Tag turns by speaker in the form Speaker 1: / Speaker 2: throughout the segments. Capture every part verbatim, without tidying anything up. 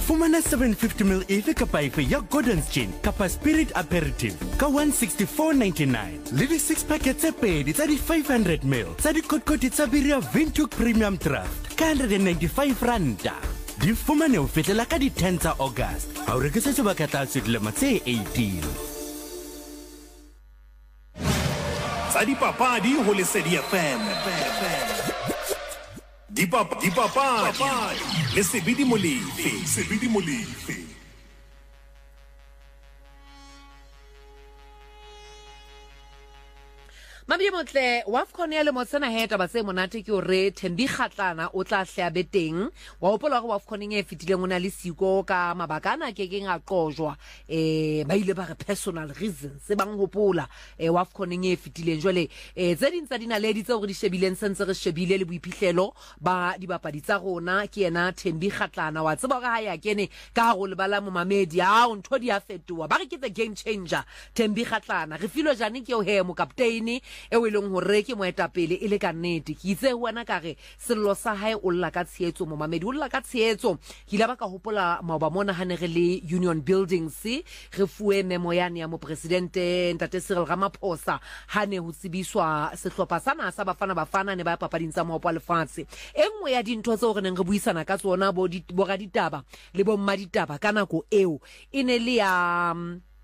Speaker 1: fumana seven fifty milliliters efe kapa efe ya Gordon's Gin kapa Spirit Aperitif ka one sixty-four ninety-nine le di six packet tse pedi tsa di five hundred milliliters tsa di kotkoti tsa biri ya Windhoek Premium Draft ka one hundred ninety-five randa. Di fumane ho fihlela ka di ten tsa August. Ha o rekisa sebaka tlase dilemo tse eighteen.
Speaker 2: Tsa dipapadi ho Lesedi F M. Dipapadi Lesedi Molefe, Lesedi Molefe.
Speaker 3: Mabie motle WAFCON ya le motsena heta ba se monate ke hore Thembi Kgatlana o tla hle abeteng wa hopola go WAFCON e fetileng ona le siko ka mabakana ke ke nga qojwa eh ba ile ba re personal reasons se bang hopola eh WAFCON e fetileng jwale eh tse dintsa dina le ditse gore di shebileng sentse re shebile le boiphihlelo ba dibapadi tsa rona ke yena Thembi Kgatlana wa tseba ga ha ya kene ka go le bala mo mamedi a o ntho di a fetoa ba re ke the game changer Thembi Kgatlana re filo jane ke o he mo captain e o ileng hore ke moetapele ile ka nnete ke itse wena ka re sello sa hae o lla ka tsheetso mo mamedi o lla ka tsheetso ke ile ba ka hopola maoba mona hane re le Union Buildings re fuwe memo yane ya mo presidente Ntate Cyril Ramaphosa hane ho tsibiswa sehlopha sana sa bafana bafana ne ba papading tsa mohopo lefatshe engwe ya dintho tse o re neng re buisana ka tsona bo di bo ga ditaba le bo mma ditaba kana go eo ine le ya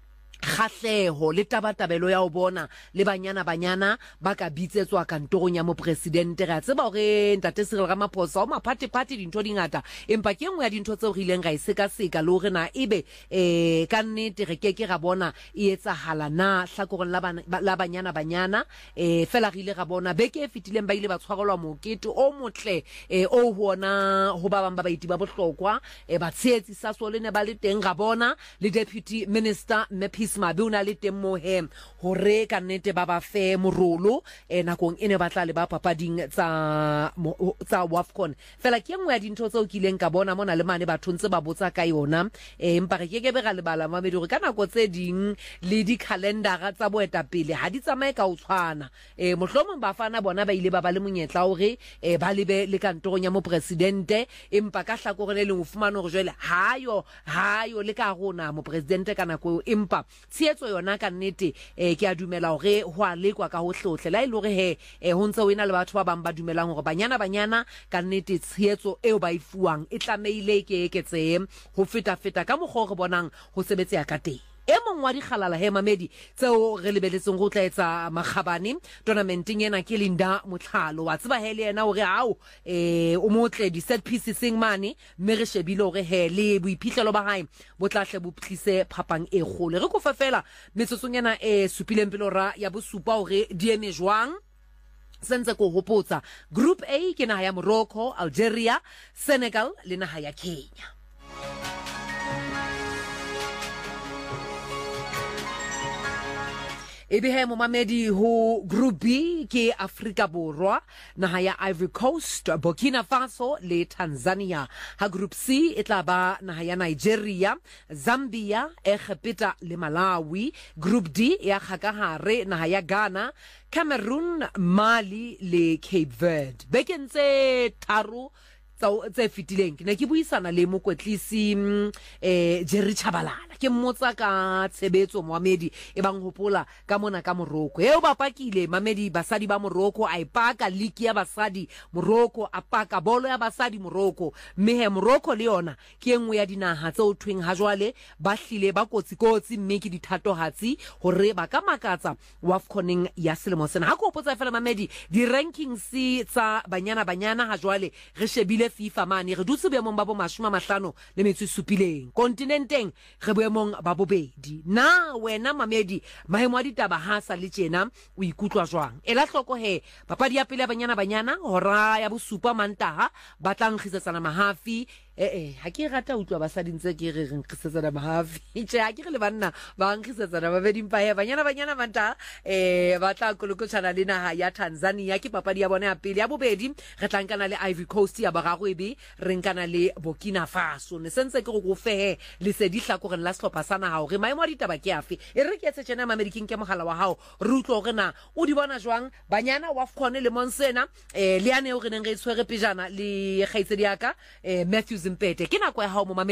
Speaker 3: kgahleho le tabatabelo ya o bona le banyana banyana ba ka bitsetswa kantorong ya mo presidente ra tseba hore Ntate Cyril Ramaphosa o maphate phate dintho dingata empa ke engwe ya dintho tseo re ileng ga iseka seka le hore na ebe eh ka nnete re keke ra bona e etsahala na hlakoreng la banyana banyana eh fela re ile ra bona beke e fetileng ba ile ba tshwarelwa mokete o motle eh o hona ho ba bang ba baiti ba bohlokwa e ba tshetsi sa so le ne ba le teng ga bona le deputy minister Mepis Mabe una le teng mo he hore ka nnete ba ba fe morolo e nakong ene ba tla le ba papading tsa tsa WAFCON fela ke engwe ya dintho tseo kileng ka bona mona le mane batho ntse ba botsa ka yona e empa re keke be ga le bala mamedi hore ka nako tse ding le di calendar tsa boetapele ha di tsamae ka o tshwana e mohlomong ba fana bona ba ile ba ba le monyetla hore e ba lebe le kantorong ya mo presidente empa ka hlakore le leng o fumana hore jwale hayo hayo le ka rona mo presidente kana go empa tsheetso yona ka nnete eh ke a dumela hore ho a lekwa ka ho hlohle la ile hore he eh ho ntse o ina le batho ba bang ba dumelang hore banyana banyana ka nnete tsheetso eo ba ifuwang e tlameile ke eketse ho feta feta ka mogho re bonang ho sebetse ya ka teng e mong wa dikgalala he mamedi tseo re lebeletseng go tla etsa magabane tournamenteng ena ke Linda Motlhalo wa tseba hele yena hore hao eh o motle di set pieces sing mane mme re shebile hore he le boiphihlelo ba hae bo tlahle bo tlise phapang e kgole re go fefela metsotsong ena e supileng pelora ya bosupa hore di eme jwang sentse ko hopotsa group A ke naha ya Morocco, Algeria, Senegal le naha ya Kenya. Ebe he mo mamedi ho group B ke Afrika Borwa naha ya Ivory Coast, Burkina Faso le Tanzania. Ha group C e tla ba naha ya Nigeria, Zambia, Egipta le Malawi. Group D ya khakahare naha ya Ghana, Cameroon, Mali le Cape Verde. Bekentse tharo tse fitileng ke ne ke buisana le mokwetlisi eh Jerry Chabalala ke mmotsa ka tshebetso moamedi e bang hopola ka mona ka Morocco eo ba pakile mamedi basadi ba Morocco a ipaka league ya basadi Morocco a paka bolo ya basadi Morocco mme he Morocco le yona ke engwe ya dinaha tse o tweng ha jwale ba hlile ba kotsi kotsi mme ke dithatohatsi hore ba ka makatsa WAFCON ya selemo sena ha go potsa fela mamedi di rankings tsa banyana banyana ha jwale re shebile FIFA mane re dutse boemong ba bo mashome a mahlano le metso supileng kontinenteng re boemong ba bobedi na wena mamedi mahemo a ditaba ha sa le tjena o ikutlwa jwang ela hloko he papadi ya pele ya banyana banyana hora ya bosupa mantaha ba tlang kgisetsana mahafi eh eh ha ke rata utlwa basadi ntse ke re re nkgisetsana mahafi tje ha ke re le banna ba nkgisetsana ba beding pa he banyana banyana mantaha eh ba tla kolokotshana le naha ya Tanzania ke papadi ya bona ya pele ya bobedi re tlankana le Ivory Coast ya bararo ebe re nkana le Burkina Faso ne sentse ke go fehe le se di hlakoreng la sehlopha sana hao re maemo a ditaba ke afe e re ke etse tjena American ke mogala wa hao re utlwa gore na o di bona jwang banyana WAFCON le Monsena eh le ane o re neng re tshwere pejana le kgaitsedi yaka eh Matthew Zimpete ke nako ya hao mo